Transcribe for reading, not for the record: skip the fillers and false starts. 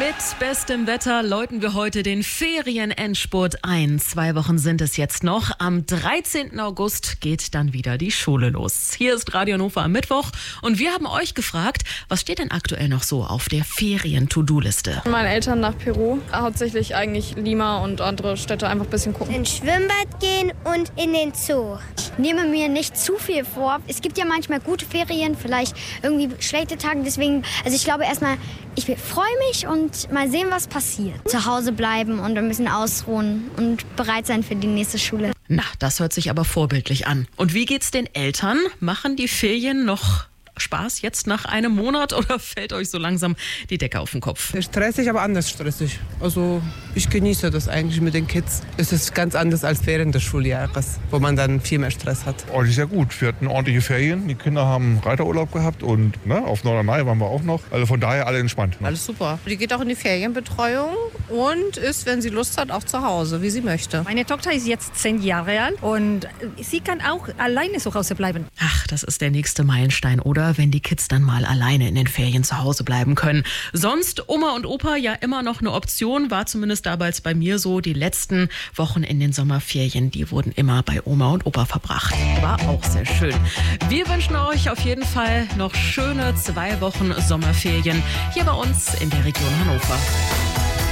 Mit bestem Wetter läuten wir heute den Ferienendspurt ein. 2 Wochen sind es jetzt noch. Am 13. August geht dann wieder die Schule los. Hier ist Radio Hannover am Mittwoch und wir haben euch gefragt, was steht denn aktuell noch so auf der Ferien-To-Do-Liste? Meine Eltern nach Peru, hauptsächlich eigentlich Lima und andere Städte einfach ein bisschen gucken. Ins Schwimmbad gehen und in den Zoo. Ich nehme mir nicht zu viel vor. Es gibt ja manchmal gute Ferien, vielleicht irgendwie schlechte Tage. Deswegen, ich glaube erstmal, ich freue mich und mal sehen, was passiert. Zu Hause bleiben und ein bisschen ausruhen und bereit sein für die nächste Schule. Na, das hört sich aber vorbildlich an. Und wie geht's den Eltern? Machen die Ferien noch Spaß jetzt nach einem Monat oder fällt euch so langsam die Decke auf den Kopf? Stressig, aber anders stressig. Also ich genieße das eigentlich mit den Kids. Es ist ganz anders als während des Schuljahres, wo man dann viel mehr Stress hat. Eigentlich sehr gut. Wir hatten ordentliche Ferien. Die Kinder haben Reiterurlaub gehabt und auf Norderney waren wir auch noch. Also von daher alle entspannt. Alles super. Die geht auch in die Ferienbetreuung und ist, wenn sie Lust hat, auch zu Hause, wie sie möchte. Meine Tochter ist jetzt 10 Jahre alt und sie kann auch alleine zu Hause bleiben. Ach, das ist der nächste Meilenstein, oder? Wenn die Kids dann mal alleine in den Ferien zu Hause bleiben können. Sonst Oma und Opa ja immer noch eine Option, war zumindest damals bei mir so. Die letzten Wochen in den Sommerferien, die wurden immer bei Oma und Opa verbracht. War auch sehr schön. Wir wünschen euch auf jeden Fall noch schöne 2 Wochen Sommerferien hier bei uns in der Region Hannover.